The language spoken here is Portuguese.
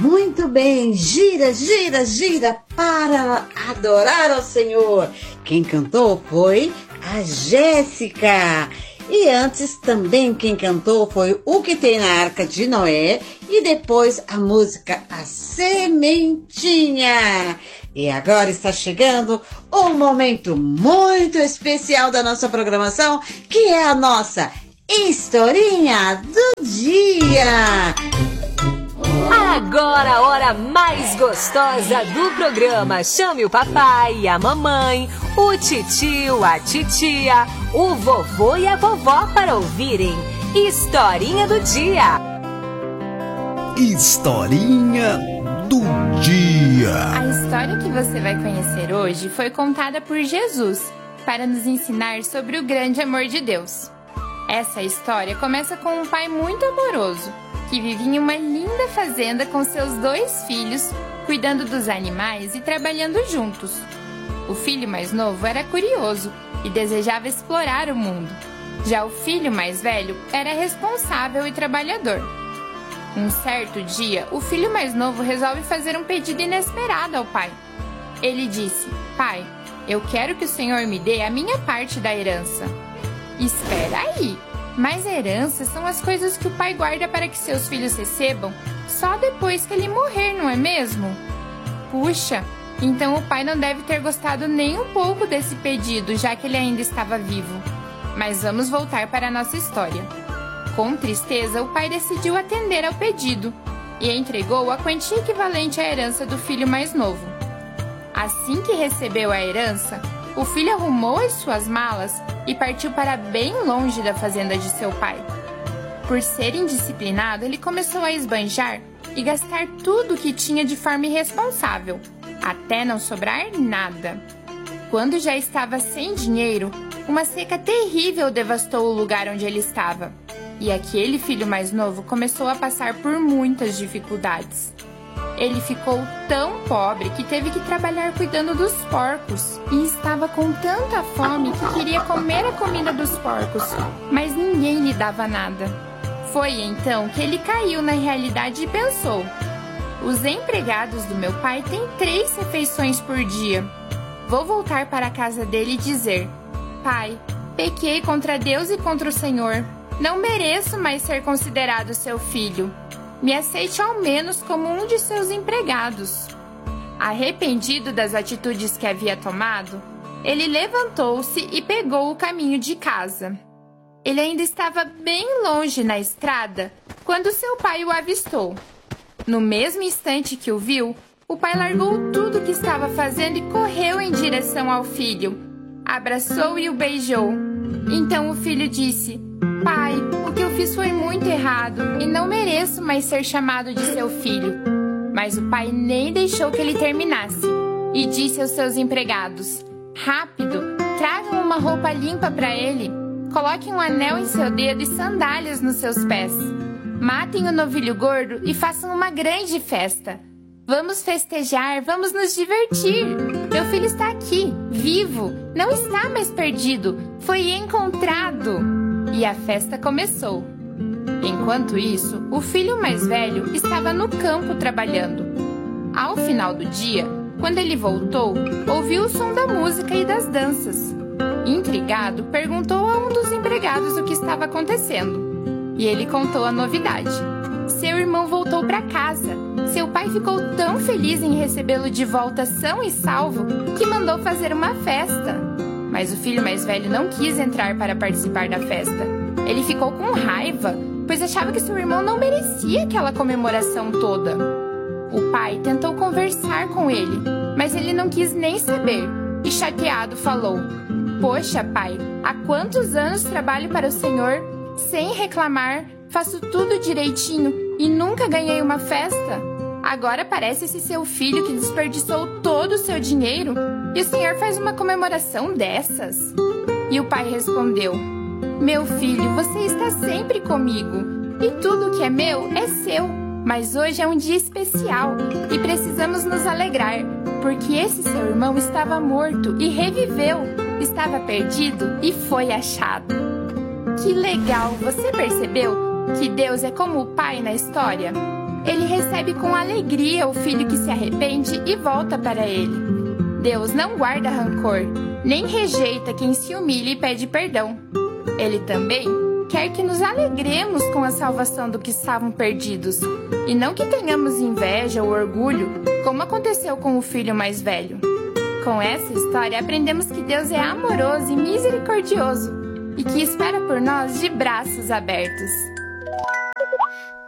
Muito bem, gira, gira, gira para adorar ao Senhor. Quem cantou foi a Jéssica. E antes também quem cantou foi O Que Tem na Arca de Noé e depois a música A Sementinha. E agora está chegando um momento muito especial da nossa programação, que é a nossa Historinha do Dia. Agora a hora mais gostosa do programa. Chame o papai, a mamãe, o titio, a titia, o vovô e a vovó para ouvirem Historinha do Dia. Historinha do Dia. A história que você vai conhecer hoje foi contada por Jesus para nos ensinar sobre o grande amor de Deus. Essa história começa com um pai muito amoroso que vivia em uma linda fazenda com seus 2 filhos, cuidando dos animais e trabalhando juntos. O filho mais novo era curioso e desejava explorar o mundo. Já o filho mais velho era responsável e trabalhador. Um certo dia, o filho mais novo resolve fazer um pedido inesperado ao pai. Ele disse: "Pai, eu quero que o Senhor me dê a minha parte da herança." Espera aí! Mas heranças são as coisas que o pai guarda para que seus filhos recebam só depois que ele morrer, não é mesmo? Puxa, então o pai não deve ter gostado nem um pouco desse pedido, já que ele ainda estava vivo. Mas vamos voltar para a nossa história. Com tristeza, o pai decidiu atender ao pedido e entregou a quantia equivalente à herança do filho mais novo. Assim que recebeu a herança, o filho arrumou as suas malas e partiu para bem longe da fazenda de seu pai. Por ser indisciplinado, ele começou a esbanjar e gastar tudo o que tinha de forma irresponsável, até não sobrar nada. Quando já estava sem dinheiro, uma seca terrível devastou o lugar onde ele estava. E aquele filho mais novo começou a passar por muitas dificuldades. Ele ficou tão pobre que teve que trabalhar cuidando dos porcos e estava com tanta fome que queria comer a comida dos porcos, mas ninguém lhe dava nada. Foi então que ele caiu na realidade e pensou: os empregados do meu pai têm 3 refeições por dia. Vou voltar para a casa dele e dizer: "Pai, pequei contra Deus e contra o Senhor. Não mereço mais ser considerado seu filho. Me aceite ao menos como um de seus empregados." Arrependido das atitudes que havia tomado, ele levantou-se e pegou o caminho de casa. Ele ainda estava bem longe na estrada quando seu pai o avistou. No mesmo instante que o viu, o pai largou tudo o que estava fazendo e correu em direção ao filho. Abraçou e o beijou. Então o filho disse: "Pai, o que eu fiz foi muito errado e não mereço mais ser chamado de seu filho." Mas o pai nem deixou que ele terminasse e disse aos seus empregados: "Rápido, tragam uma roupa limpa para ele. Coloquem um anel em seu dedo e sandálias nos seus pés. Matem o novilho gordo e façam uma grande festa. Vamos festejar, vamos nos divertir. Meu filho está aqui, vivo, não está mais perdido, foi encontrado." E a festa começou. Enquanto isso, o filho mais velho estava no campo trabalhando. Ao final do dia, quando ele voltou, ouviu o som da música e das danças. Intrigado, perguntou a um dos empregados o que estava acontecendo. E ele contou a novidade. Seu irmão voltou para casa. Seu pai ficou tão feliz em recebê-lo de volta são e salvo que mandou fazer uma festa. Mas o filho mais velho não quis entrar para participar da festa. Ele ficou com raiva, pois achava que seu irmão não merecia aquela comemoração toda. O pai tentou conversar com ele, mas ele não quis nem saber e, chateado, falou: "Poxa, pai, há quantos anos trabalho para o Senhor? Sem reclamar, faço tudo direitinho e nunca ganhei uma festa. Agora parece esse seu filho que desperdiçou todo o seu dinheiro e o Senhor faz uma comemoração dessas?" E o pai respondeu: "Meu filho, você está sempre comigo e tudo que é meu é seu. Mas hoje é um dia especial e precisamos nos alegrar, porque esse seu irmão estava morto e reviveu, estava perdido e foi achado." Que legal! Você percebeu que Deus é como o pai na história? Ele recebe com alegria o filho que se arrepende e volta para ele. Deus não guarda rancor, nem rejeita quem se humilha e pede perdão. Ele também quer que nos alegremos com a salvação do que estavam perdidos, e não que tenhamos inveja ou orgulho, como aconteceu com o filho mais velho. Com essa história, aprendemos que Deus é amoroso e misericordioso, e que espera por nós de braços abertos.